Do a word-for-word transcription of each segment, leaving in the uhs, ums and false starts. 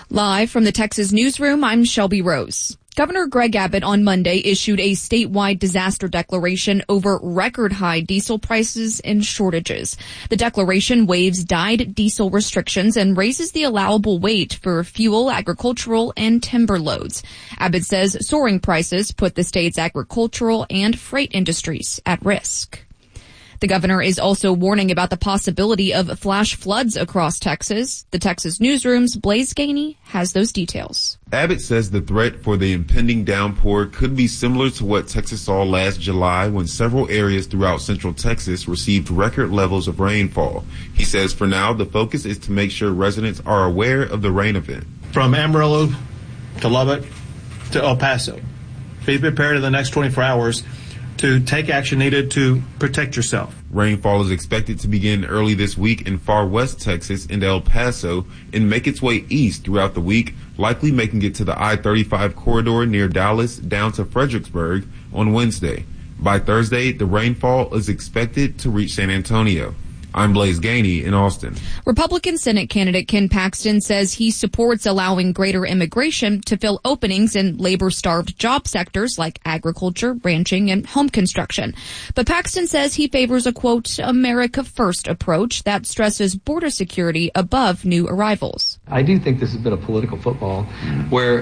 Live from the Texas Newsroom, I'm Shelby Rose. Governor Greg Abbott on Monday issued a statewide disaster declaration over record high diesel prices and shortages. The declaration waives dyed diesel restrictions and raises the allowable weight for fuel, agricultural, and timber loads. Abbott says soaring prices put the state's agricultural and freight industries at risk. The governor is also warning about the possibility of flash floods across Texas. The Texas Newsroom's Blaze Gainey has those details. Abbott says the threat for the impending downpour could be similar to what Texas saw last July when several areas throughout central Texas received record levels of rainfall. He says for now, the focus is to make sure residents are aware of the rain event. From Amarillo to Lubbock to El Paso, be prepared in the next twenty-four hours to take action needed to protect yourself. Rainfall is expected to begin early this week in far west Texas and El Paso and make its way east throughout the week, likely making it to the I thirty-five corridor near Dallas down to Fredericksburg on Wednesday. By Thursday, the rainfall is expected to reach San Antonio. I'm Blaze Gainey in Austin. Republican Senate candidate Ken Paxton says he supports allowing greater immigration to fill openings in labor-starved job sectors like agriculture, ranching, and home construction. But Paxton says he favors a, quote, America First approach that stresses border security above new arrivals. I do think this has been a political football where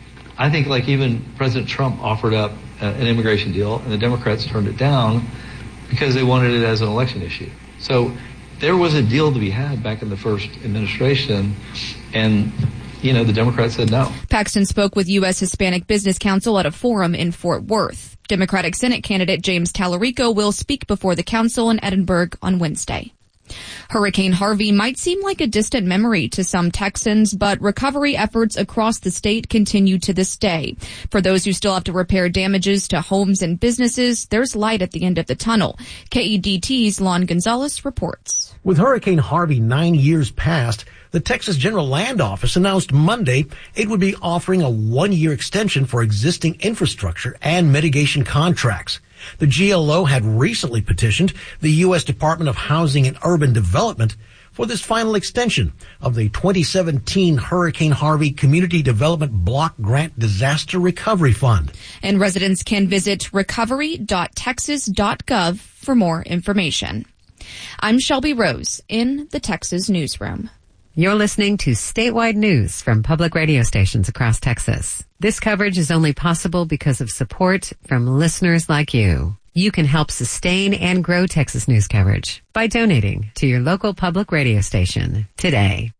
I think like even President Trump offered up an immigration deal and the Democrats turned it down because they wanted it as an election issue. So there was a deal to be had back in the first administration, and, you know, the Democrats said no. Paxton spoke with U S Hispanic Business Council at a forum in Fort Worth. Democratic Senate candidate James Tallarico will speak before the council in Edinburgh on Wednesday. Hurricane Harvey might seem like a distant memory to some Texans, but recovery efforts across the state continue to this day. For those who still have to repair damages to homes and businesses, there's light at the end of the tunnel. K E D T's Lon Gonzalez reports. With Hurricane Harvey nine years past, the Texas General Land Office announced Monday it would be offering a one-year extension for existing infrastructure and mitigation contracts. The G L O had recently petitioned the U S Department of Housing and Urban Development for this final extension of the twenty seventeen Hurricane Harvey Community Development Block Grant Disaster Recovery Fund. And residents can visit recovery dot texas dot gov for more information. I'm Shelby Rose in the Texas Newsroom. You're listening to statewide news from public radio stations across Texas. This coverage is only possible because of support from listeners like you. You can help sustain and grow Texas news coverage by donating to your local public radio station today.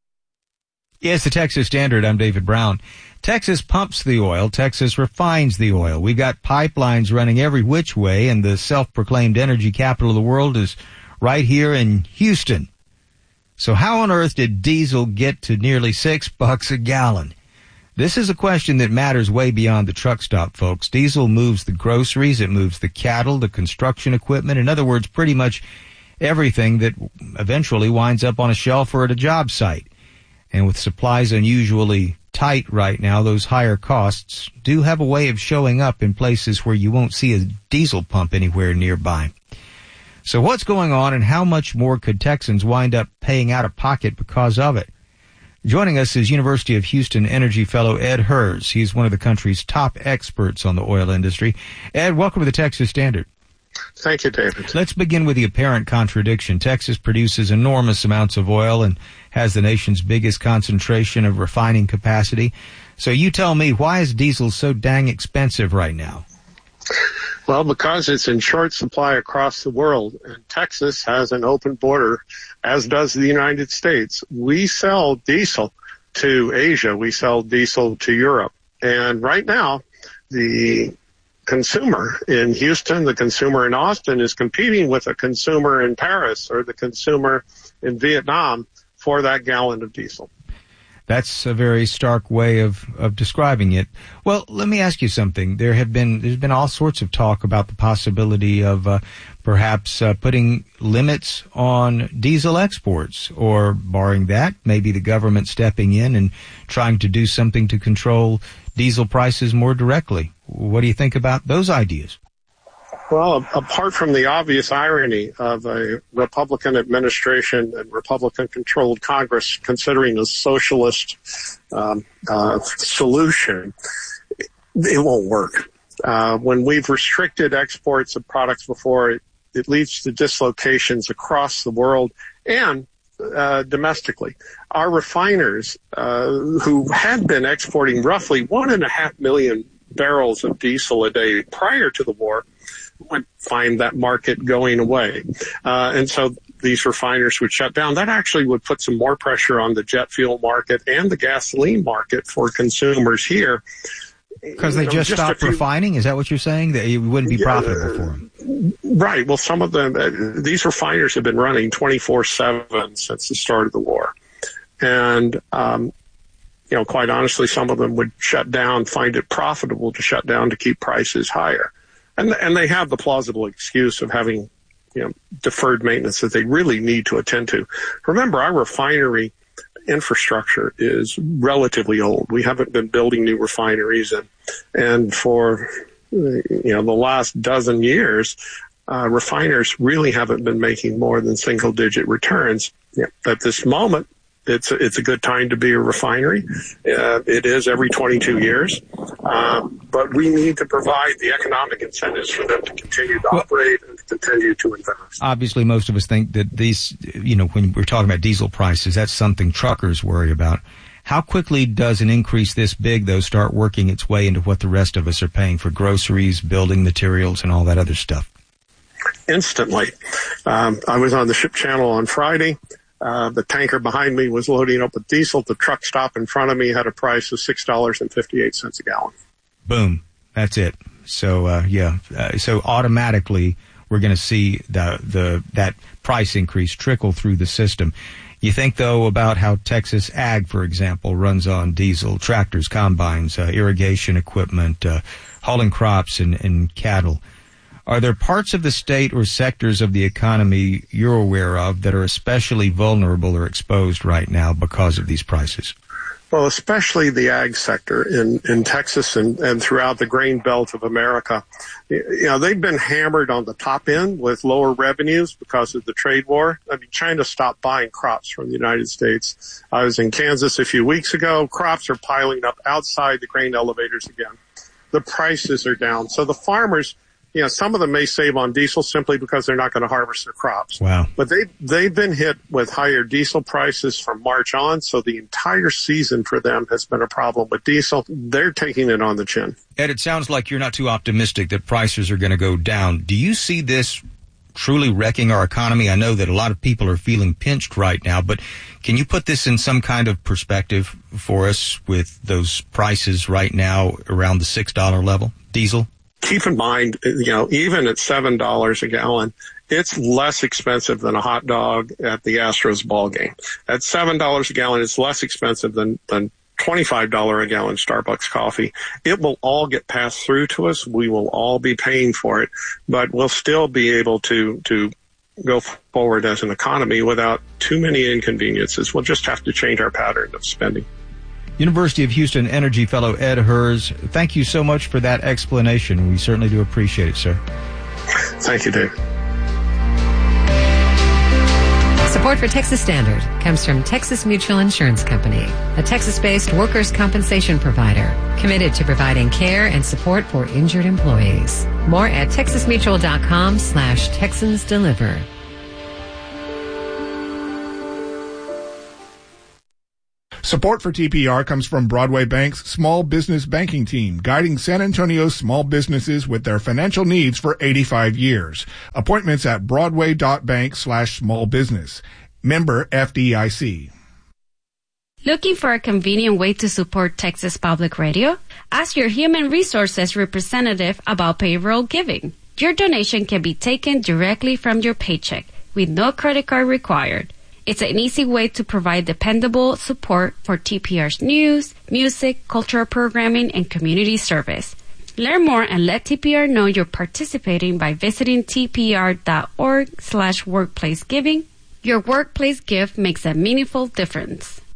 Yes, the Texas Standard. I'm David Brown. Texas pumps the oil. Texas refines the oil. We got pipelines running every which way, and the self-proclaimed energy capital of the world is right here in Houston. So how on earth did diesel get to nearly six bucks a gallon? This is a question that matters way beyond the truck stop, folks. Diesel moves the groceries, it moves the cattle, the construction equipment. In other words, pretty much everything that eventually winds up on a shelf or at a job site. And with supplies unusually tight right now, those higher costs do have a way of showing up in places where you won't see a diesel pump anywhere nearby. So what's going on, and how much more could Texans wind up paying out of pocket because of it? Joining us is University of Houston Energy Fellow Ed Hers. He's one of the country's top experts on the oil industry. Ed, welcome to the Texas Standard. Thank you, David. Let's begin with the apparent contradiction. Texas produces enormous amounts of oil and has the nation's biggest concentration of refining capacity. So you tell me, why is diesel so dang expensive right now? Well, because it's in short supply across the world, and Texas has an open border, as does the United States. We sell diesel to Asia. We sell diesel to Europe. And right now, the consumer in Houston, the consumer in Austin is competing with a consumer in Paris or the consumer in Vietnam for that gallon of diesel. That's a very stark way of, of describing it. Well, let me ask you something. There have been, there's been all sorts of talk about the possibility of uh, perhaps uh, putting limits on diesel exports, or barring that, maybe the government stepping in and trying to do something to control diesel prices more directly. What do you think about those ideas? Well, apart from the obvious irony of a Republican administration and Republican-controlled Congress considering a socialist um, uh, solution, it won't work. Uh, when we've restricted exports of products before, it, it leads to dislocations across the world and uh, domestically. Our refiners, uh, who had been exporting roughly one and a half million barrels of diesel a day prior to the war, would find that market going away. Uh, and so these refiners would shut down. That actually would put some more pressure on the jet fuel market and the gasoline market for consumers here. Because they you know, just, just stopped few, refining? Is that what you're saying? That it wouldn't be profitable uh, for them? Right. Well, some of them, uh, these refiners have been running twenty-four seven since the start of the war. And, um, you know, quite honestly, some of them would shut down, find it profitable to shut down to keep prices higher. And, and they have the plausible excuse of having, you know, deferred maintenance that they really need to attend to. Remember, our refinery infrastructure is relatively old. We haven't been building new refineries, and and for you know the last dozen years, uh, refiners really haven't been making more than single-digit returns. Yeah. At this moment, it's a, it's a good time to be a refinery. Uh, it is every twenty-two years, um, but we need to provide the economic incentives for them to continue to well, operate and to continue to invest. Obviously, most of us think that these, you know, when we're talking about diesel prices, that's something truckers worry about. How quickly does an increase this big, though, start working its way into what the rest of us are paying for groceries, building materials, and all that other stuff? Instantly. Um, I was on the ship channel on Friday. Uh, the tanker behind me was loading up with diesel. The truck stop in front of me had a price of six dollars and fifty-eight cents a gallon. Boom. That's it. So, uh, yeah. Uh, so automatically we're going to see the, the, that price increase trickle through the system. You think, though, about how Texas Ag, for example, runs on diesel, tractors, combines, uh, irrigation equipment, uh, hauling crops and, and cattle. Are there parts of the state or sectors of the economy you're aware of that are especially vulnerable or exposed right now because of these prices? Well, especially the ag sector in, in Texas and, and throughout the grain belt of America. You know, they've been hammered on the top end with lower revenues because of the trade war. I mean, China stopped buying crops from the United States. I was in Kansas a few weeks ago. Crops are piling up outside the grain elevators again. The prices are down. So the farmers, you know, some of them may save on diesel simply because they're not going to harvest their crops. Wow. But they, they've been hit with higher diesel prices from March on, so the entire season for them has been a problem with diesel. They're taking it on the chin. Ed, it sounds like you're not too optimistic that prices are going to go down. Do you see this truly wrecking our economy? I know that a lot of people are feeling pinched right now, but can you put this in some kind of perspective for us with those prices right now around the six dollars level, diesel? Keep in mind, you know, even at seven dollars a gallon, it's less expensive than a hot dog at the Astros ball game. At seven dollars a gallon, it's less expensive than, than twenty-five dollars a gallon Starbucks coffee. It will all get passed through to us. We will all be paying for it, but we'll still be able to, to go forward as an economy without too many inconveniences. We'll just have to change our pattern of spending. University of Houston Energy Fellow Ed Hers, thank you so much for that explanation. We certainly do appreciate it, sir. Thank you, Dave. Support for Texas Standard comes from Texas Mutual Insurance Company, a Texas-based workers' compensation provider committed to providing care and support for injured employees. More at texasmutual.com slash Texans Deliver. Support for T P R comes from Broadway Bank's Small Business Banking Team, guiding San Antonio's small businesses with their financial needs for eighty-five years. Appointments at broadway.bank slash small business. Member F D I C. Looking for a convenient way to support Texas Public Radio? Ask your human resources representative about payroll giving. Your donation can be taken directly from your paycheck with no credit card required. It's an easy way to provide dependable support for T P R's news, music, cultural programming, and community service. Learn more and let T P R know you're participating by visiting tpr.org slash workplace giving. Your workplace gift makes a meaningful difference.